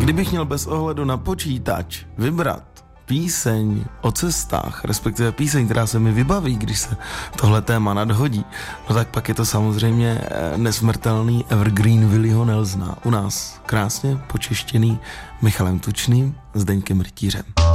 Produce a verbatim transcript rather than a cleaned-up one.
Kdybych měl bez ohledu na počítač vybrat píseň o cestách, respektive píseň, která se mi vybaví, když se tohle téma nadhodí, no tak pak je to samozřejmě nesmrtelný evergreen Willyho Nelsona. U nás krásně počeštěný Michalem Tučným, Zdeňkem Rytířem.